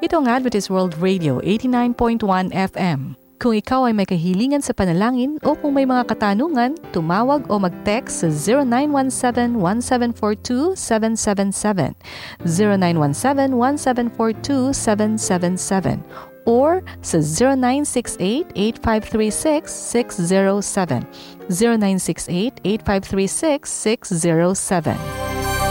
Ito ang Adventist World Radio, 89.1 FM. Kung ikaw ay may kahilingan sa panalangin o kung may mga katanungan, tumawag o mag-text sa 0917-1742-777, 0917-1742-777, or sa 0968-8536-607, 0968-8536-607.